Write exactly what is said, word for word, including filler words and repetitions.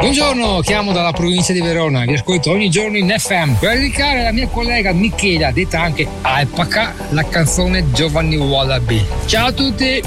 Buongiorno, chiamo dalla provincia di Verona, vi ascolto ogni giorno in F M per dedicare alla mia collega Michela, detta anche Alpaca, la canzone Giovanni Wallaby. Ciao a tutti!